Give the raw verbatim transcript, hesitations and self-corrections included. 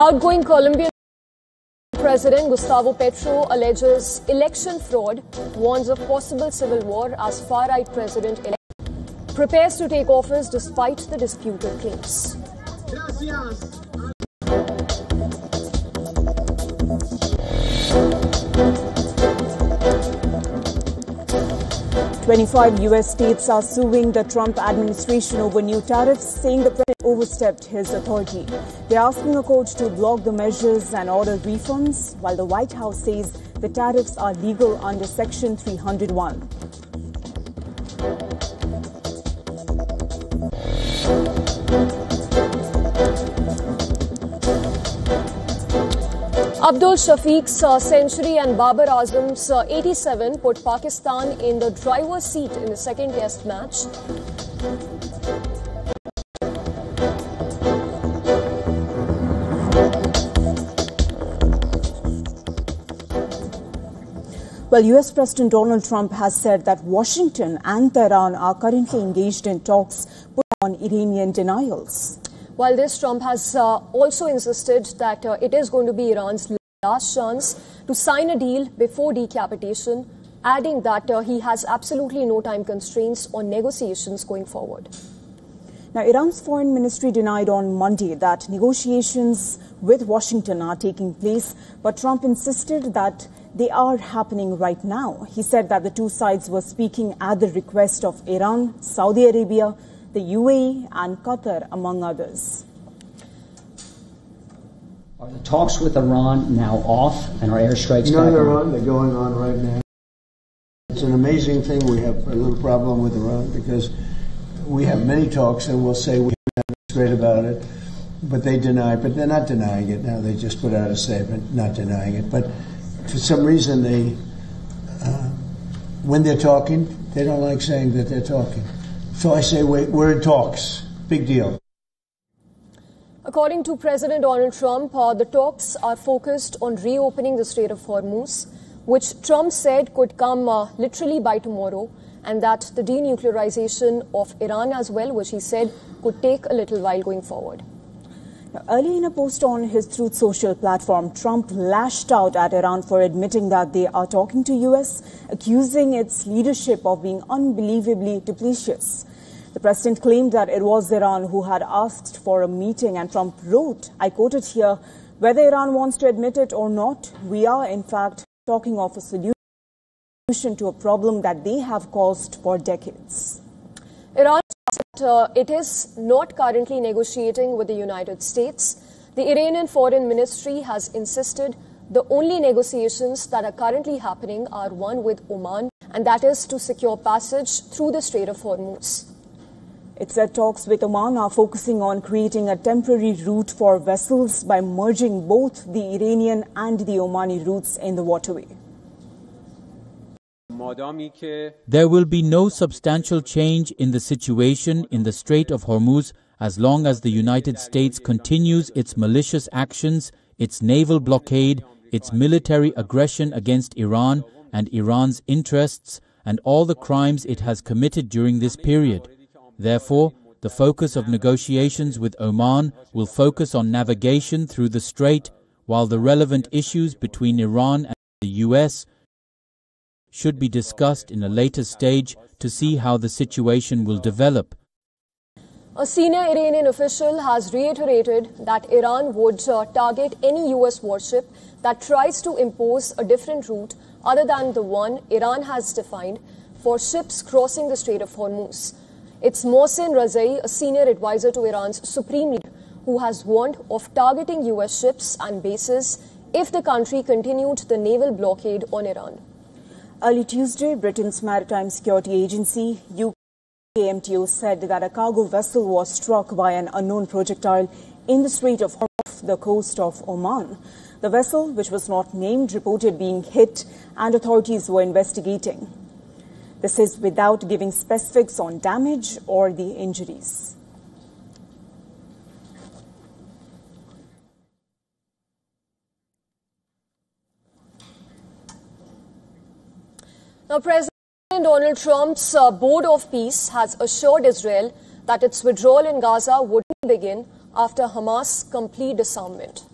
Outgoing Colombian President Gustavo Petro alleges election fraud, warns of possible civil war as far-right president-elect prepares to take office despite the disputed claims. twenty-five U S states are suing the Trump administration over new tariffs, saying the president overstepped his authority. They're asking a court to block the measures and order refunds, while the White House says the tariffs are legal under Section three hundred one. Abdul Shafiq's uh, century and Babar Azam's uh, eighty-seven put Pakistan in the driver's seat in the second test match. Well, U S President Donald Trump has said that Washington and Tehran are currently engaged in talks put on Iranian denials. While this, Trump has uh, also insisted that uh, it is going to be Iran's last chance to sign a deal before decapitation, adding that uh, he has absolutely no time constraints on negotiations going forward. Now, Iran's foreign ministry denied on Monday that negotiations with Washington are taking place, but Trump insisted that they are happening right now. He said that the two sides were speaking at the request of Iran, Saudi Arabia, the U A E and Qatar, among others. Are the talks with Iran now off and are airstrikes No, back they're on? on. They're going on right now. It's an amazing thing. We have a little problem with Iran because we have many talks and we'll say we're great about it, but they deny. But they're not denying it now. They just put out a statement not denying it. But for some reason, they, uh, when they're talking, they don't like saying that they're talking. So I say we're, we're in talks. Big deal. According to President Donald Trump, uh, the talks are focused on reopening the Strait of Hormuz, which Trump said could come uh, literally by tomorrow, and that the denuclearization of Iran as well, which he said could take a little while going forward. Now, early in a post on his Truth Social platform, Trump lashed out at Iran for admitting that they are talking to U S, accusing its leadership of being unbelievably duplicitous. The president claimed that it was Iran who had asked for a meeting, and Trump wrote, I quote it here, whether Iran wants to admit it or not, we are in fact talking of a solution to a problem that they have caused for decades. Iran said uh, it is not currently negotiating with the United States. The Iranian Foreign Ministry has insisted the only negotiations that are currently happening are one with Oman, and that is to secure passage through the Strait of Hormuz. It said talks with Oman are focusing on creating a temporary route for vessels by merging both the Iranian and the Omani routes in the waterway. There will be no substantial change in the situation in the Strait of Hormuz as long as the United States continues its malicious actions, its naval blockade, its military aggression against Iran and Iran's interests, and all the crimes it has committed during this period. Therefore, the focus of negotiations with Oman will focus on navigation through the strait, while the relevant issues between Iran and the U S should be discussed in a later stage to see how the situation will develop. A senior Iranian official has reiterated that Iran would uh, target any U S warship that tries to impose a different route other than the one Iran has defined for ships crossing the Strait of Hormuz. It's Mohsen Razai, a senior advisor to Iran's supreme leader, who has warned of targeting U S ships and bases if the country continued the naval blockade on Iran. Early Tuesday, Britain's Maritime Security Agency, U K M T O, said that a cargo vessel was struck by an unknown projectile in the Strait of Hormuz off the coast of Oman. The vessel, which was not named, reported being hit, and authorities were investigating. This is without giving specifics on damage or the injuries. Now, President Donald Trump's uh, Board of Peace has assured Israel that its withdrawal in Gaza would begin after Hamas' complete disarmament.